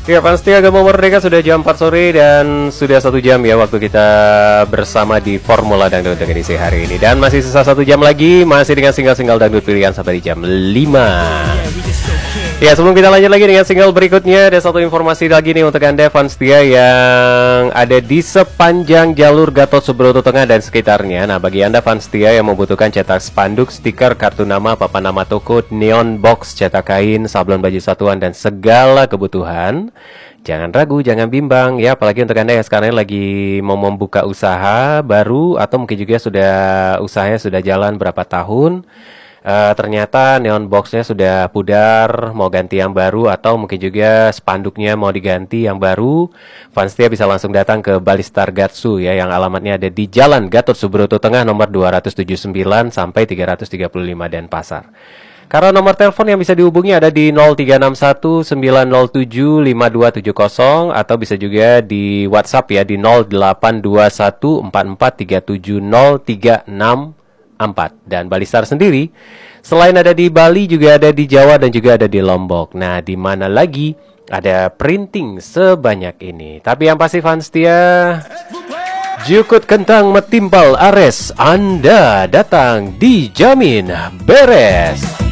Ya pasti Agama Merdeka sudah jam 4 sore dan sudah 1 jam ya waktu kita bersama di Formula Dangdut dengan edisi hari ini. Dan masih sisa 1 jam lagi, masih dengan single-single dangdut pilihan sampai di jam 5. Ya sebelum kita lanjut lagi dengan single berikutnya, ada satu informasi lagi nih untuk Anda fans setia yang ada di sepanjang jalur Gatot Subroto Tengah dan sekitarnya. Nah bagi Anda fans setia yang membutuhkan cetak spanduk, stiker, kartu nama, papan nama toko, neon box, cetak kain, sablon baju satuan dan segala kebutuhan, jangan ragu, jangan bimbang ya, apalagi untuk Anda yang sekarang lagi mau membuka usaha baru atau mungkin juga usahanya sudah jalan berapa tahun. Ternyata neon boxnya sudah pudar, mau ganti yang baru atau mungkin juga spanduknya mau diganti yang baru. Fans setia bisa langsung datang ke Balistar Gatsu ya, yang alamatnya ada di Jalan Gatot Subroto Tengah nomor 279 sampai 335 Denpasar. Karena nomor telepon yang bisa dihubungi ada di 0361 907 5270 atau bisa juga di WhatsApp ya di 0821 44370364. Dan Balistar sendiri selain ada di Bali juga ada di Jawa dan juga ada di Lombok. Nah, di mana lagi ada printing sebanyak ini? Tapi yang pasti fans setia, jukut kentang metimpal ares, Anda datang dijamin beres.